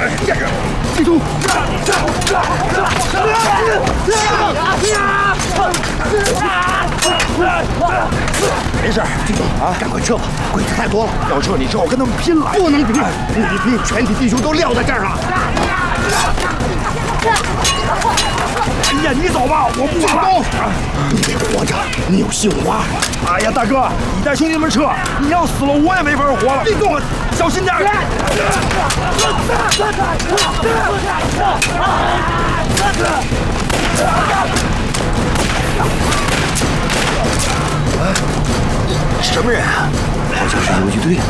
记住！没事，记住啊，赶快撤吧，鬼子太多了。要撤你只好跟他们拼了。不能拼，不一拼，全体弟兄都撂在这儿了。哎呀，你走吧，我不走。你得活着，你有杏花。哎呀，大哥，你带兄弟们撤，你要死了，我也没法活了。别动，小心点。什么人啊？好像是游击队。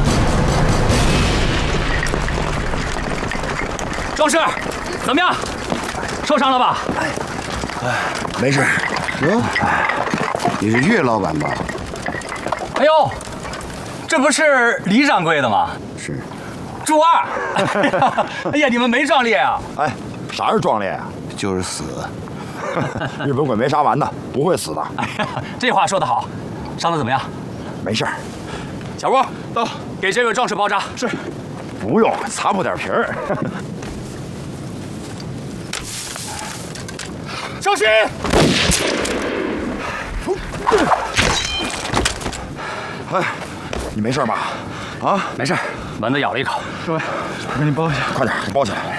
壮士，怎么样？受伤了吧？ 没事。 你是岳老板吧？ 哎呦，这不是李掌柜的吗？ 是。 朱二。哎呀，你们没壮烈啊？ 哎，啥是壮烈啊？ 就是死。 日本鬼没杀完呢，不会死的。 哎呀，这话说得好。伤得怎么样？ 没事。 小郭，到，给这位壮士包扎。 是。不用，擦破点皮儿。 小心！ 哎，你没事吧？啊， 没事，蚊子咬了一口。 各位，我给你包一下，快点，包起来。